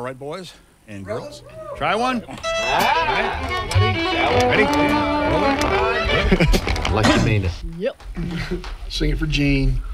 right, boys and girls. Try one. All right. Ready? Like you mean it. Yep. Sing it for Gene.